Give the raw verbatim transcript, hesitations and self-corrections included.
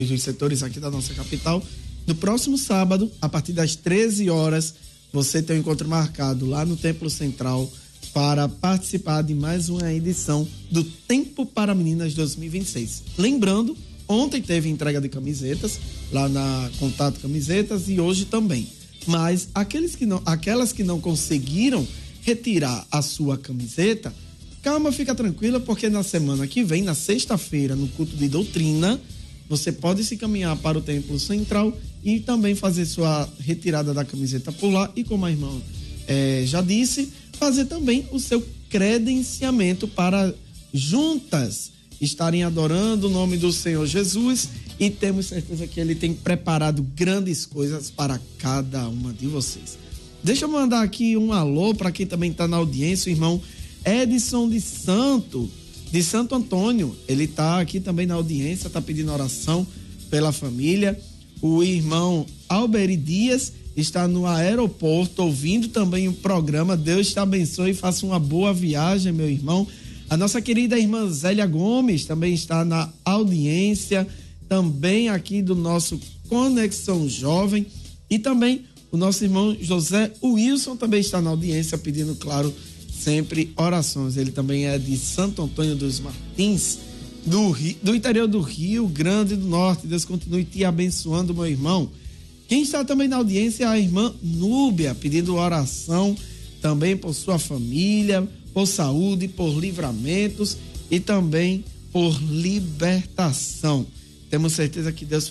os setores aqui da nossa capital. No próximo sábado, a partir das treze horas, você tem um encontro marcado lá no Templo Central para participar de mais uma edição do Tempo para Meninas dois mil e vinte e seis. Lembrando, ontem teve entrega de camisetas lá na Contato Camisetas e hoje também. Mas aqueles que não, aquelas que não conseguiram retirar a sua camiseta, calma, fica tranquila, porque na semana que vem, na sexta-feira, no culto de doutrina, você pode se caminhar para o Templo Central e também fazer sua retirada da camiseta por lá e, como a irmã é, já disse, fazer também o seu credenciamento para juntas estarem adorando o nome do Senhor Jesus, e temos certeza que Ele tem preparado grandes coisas para cada uma de vocês. Deixa eu mandar aqui um alô para quem também está na audiência, o irmão Edson de Santo, de Santo Antônio. Ele está aqui também na audiência, está pedindo oração pela família. O irmão Alberi Dias está no aeroporto ouvindo também o programa. Deus te abençoe e faça uma boa viagem, meu irmão. A nossa querida irmã Zélia Gomes também está na audiência, também aqui do nosso Conexão Jovem, e também o nosso irmão José Wilson também está na audiência, pedindo, claro, sempre orações. Ele também é de Santo Antônio dos Martins, do, Rio, do interior do Rio Grande do Norte. Deus continue te abençoando, meu irmão. Quem está também na audiência é a irmã Núbia, pedindo oração também por sua família, por saúde, por livramentos e também por libertação. Temos certeza que Deus